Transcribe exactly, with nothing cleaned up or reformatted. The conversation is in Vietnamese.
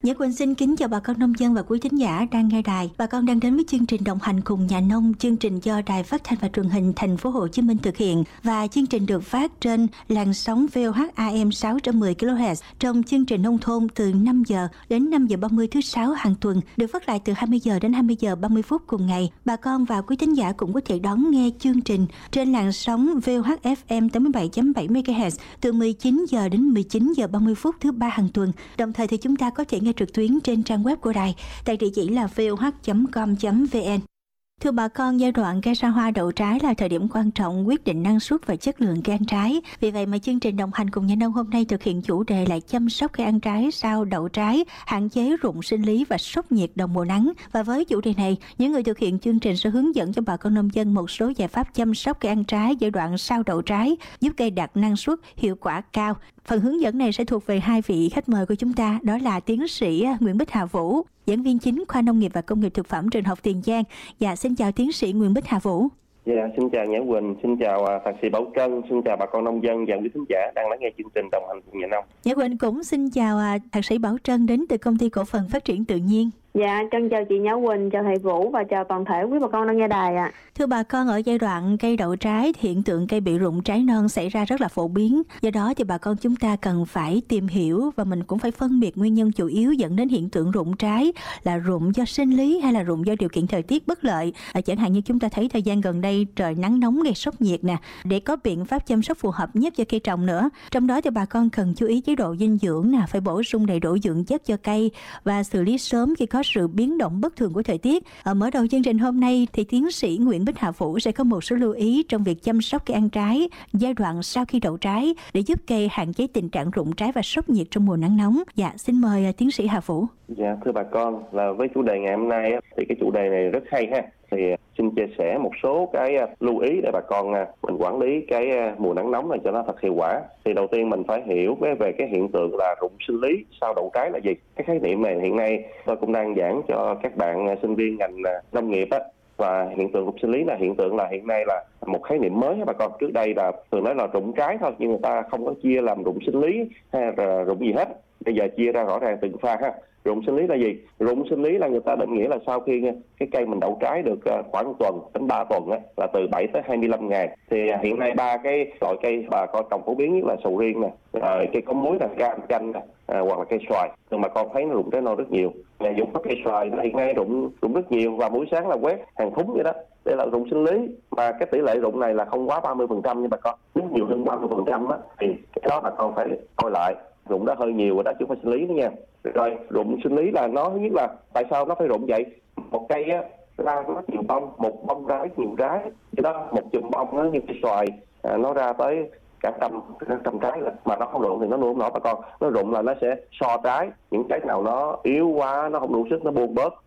Nhã Quỳnh xin kính chào bà con nông dân và quý thính giả đang nghe đài. Bà con đang đến với chương trình đồng hành cùng nhà nông, chương trình do Đài Phát thanh và Truyền hình Thành phố Hồ Chí Minh thực hiện, và chương trình được phát trên làn sóng vê o hát a em sáu trăm mười ki lô héc trong chương trình nông thôn từ năm giờ đến năm giờ ba mươi thứ sáu hàng tuần, được phát lại từ hai mươi giờ đến hai mươi giờ ba mươi phút cùng ngày. Bà con và quý thính giả cũng có thể đón nghe chương trình trên làn sóng vê o hát ép em tám mươi bảy chấm bảy mê ga héc từ mười chín giờ đến mười chín giờ ba mươi phút thứ ba hàng tuần. Đồng thời thì chúng ta có thể nghe trực tuyến trên trang web của đài tại địa chỉ là vê o hát chấm com chấm vê en. Thưa bà con, giai đoạn cây ra hoa đậu trái là thời điểm quan trọng quyết định năng suất và chất lượng cây ăn trái. Vì vậy mà chương trình đồng hành cùng nhà nông hôm nay thực hiện chủ đề là chăm sóc cây ăn trái sau đậu trái, hạn chế rụng sinh lý và sốc nhiệt đầu mùa nắng. Và với chủ đề này, những người thực hiện chương trình sẽ hướng dẫn cho bà con nông dân một số giải pháp chăm sóc cây ăn trái giai đoạn sau đậu trái, giúp cây đạt năng suất, hiệu quả cao. Phần hướng dẫn này sẽ thuộc về hai vị khách mời của chúng ta, đó là tiến sĩ Nguyễn Bích Hà Vũ, giảng viên chính khoa nông nghiệp và công nghiệp thực phẩm trường học Tiền Giang. Dạ, xin chào tiến sĩ Nguyễn Bích Hà Vũ. Dạ, xin chào Nhã Quỳnh, xin chào thạc sĩ Bảo Trân, xin chào bà con nông dân và quý thính giả đang lắng nghe chương trình đồng hành cùng nhà nông. Nhã Quỳnh cũng xin chào thạc sĩ Bảo Trân đến từ công ty cổ phần phát triển tự nhiên. Dạ, Trân chào chị Nhã Quỳnh, chào thầy Vũ và chào toàn thể quý bà con đang nghe đài ạ. À. Thưa bà con, ở giai đoạn cây đậu trái, hiện tượng cây bị rụng trái non xảy ra rất là phổ biến. Do đó thì bà con chúng ta cần phải tìm hiểu và mình cũng phải phân biệt nguyên nhân chủ yếu dẫn đến hiện tượng rụng trái là rụng do sinh lý hay là rụng do điều kiện thời tiết bất lợi. À, chẳng hạn như chúng ta thấy thời gian gần đây trời nắng nóng gây sốc nhiệt nè, để có biện pháp chăm sóc phù hợp nhất cho cây trồng nữa. Trong đó thì bà con cần chú ý chế độ dinh dưỡng nè, phải bổ sung đầy đủ dưỡng chất cho cây và xử lý sớm khi có sự biến động bất thường của thời tiết. Ở mở đầu chương trình hôm nay thì tiến sĩ Nguyễn Bích Hà Vũ sẽ có một số lưu ý trong việc chăm sóc cây ăn trái giai đoạn sau khi đậu trái để giúp cây hạn chế tình trạng rụng trái và sốc nhiệt trong mùa nắng nóng. Dạ, xin mời tiến sĩ Hà Vũ. Dạ, thưa bà con, là với chủ đề ngày hôm nay thì cái chủ đề này rất hay ha. Thì xin chia sẻ một số cái lưu ý để bà con mình quản lý cái mùa nắng nóng này cho nó thật hiệu quả. Thì đầu tiên mình phải hiểu về cái hiện tượng là rụng sinh lý sau đậu trái là gì. Cái khái niệm này hiện nay tôi cũng đang giảng cho các bạn sinh viên ngành nông nghiệp á. Và hiện tượng rụng sinh lý là hiện tượng là hiện nay là một khái niệm mới bà con. Trước đây là thường nói là rụng trái thôi, nhưng người ta không có chia làm rụng sinh lý hay là rụng gì hết. Bây giờ chia ra rõ ràng từng pha ha. Rụng sinh lý là gì? Rụng sinh lý là người ta định nghĩa là sau khi cái cây mình đậu trái được khoảng một tuần đến ba tuần á, là từ bảy tới hai mươi lăm ngày. Thì hiện nay ba cái loại cây bà con trồng phổ biến nhất là sầu riêng nè, rồi cây có múi nè, cam chanh nè, à, hoặc là cây xoài. Nhưng mà con thấy nó rụng trái non rất nhiều. Nhà dùng các cây xoài hiện nay rụng rụng rất nhiều và buổi sáng là quét hàng thúng vậy đó. Đây là rụng sinh lý, mà cái tỷ lệ rụng này là không quá ba mươi phần trăm nha bà con. Nếu nhiều hơn ba mươi phần trăm á thì cái đó bà con phải coi lại. Rụng đã hơi nhiều rồi đó chứ không phải sinh lý nữa nha. Rồi rụng sinh lý là nó thứ nhất là tại sao nó phải rụng vậy? Một cây á ra rất nhiều bông, một bông ra rất nhiều trái. Cái đó một chùm bông nó như cây xoài à, nó ra tới cả trăm trăm trái rồi. Mà nó không rụng thì nó nuôi không nổi bà con. Nó rụng là nó sẽ so trái, những trái nào nó yếu quá, nó không đủ sức nó buông bớt